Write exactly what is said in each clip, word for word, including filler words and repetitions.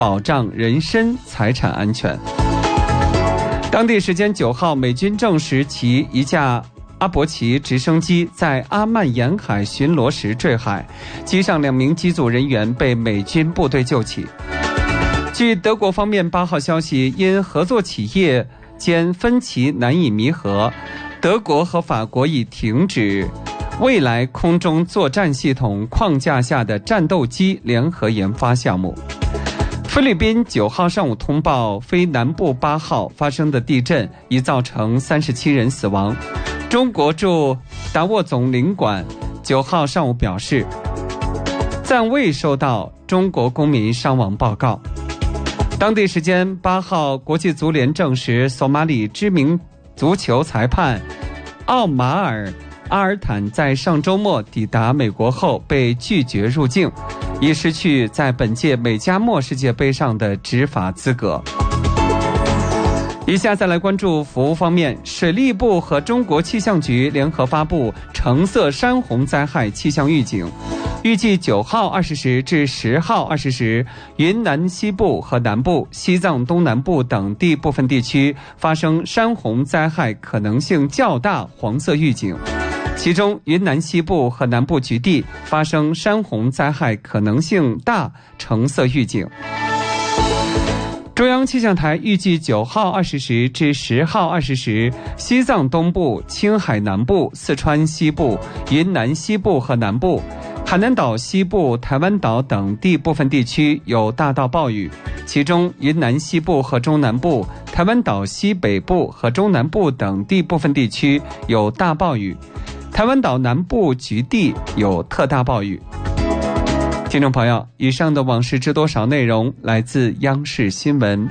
保障人身财产安全。当地时间九号，美军证实其一架阿伯奇直升机在阿曼沿海巡逻时坠海，机上两名机组人员被美军部队救起。据德国方面八号消息，因合作企业间分歧难以弥合，德国和法国已停止未来空中作战系统框架下的战斗机联合研发项目。菲律宾九号上午通报，菲南部八号发生的地震已造成三十七人死亡。中国驻达沃总领馆九号上午表示，暂未收到中国公民伤亡报告。当地时间八号，国际足联证实，索马里知名足球裁判奥马尔阿尔坦在上周末抵达美国后被拒绝入境，已失去在本届美加墨世界杯上的执法资格。以下再来关注服务方面，水利部和中国气象局联合发布橙色山洪灾害气象预警，预计九号二十时至十号二十时，云南西部和南部、西藏东南部等地部分地区发生山洪灾害可能性较大黄色预警，其中云南西部和南部局地发生山洪灾害可能性大橙色预警。中央气象台预计九号二十时至十号二十时，西藏东部、青海南部、四川西部、云南西部和南部、海南岛西部、台湾岛等地部分地区有大到暴雨，其中云南西部和中南部、台湾岛西北部和中南部等地部分地区有大暴雨，台湾岛南部局地有特大暴雨。听众朋友，以上的往事知多少内容来自央视新闻。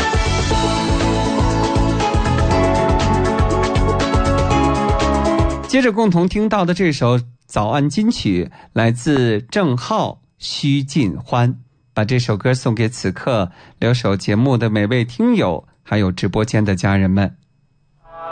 接着共同听到的这首早安金曲来自郑浩须尽欢，把这首歌送给此刻留守节目的每位听友还有直播间的家人们。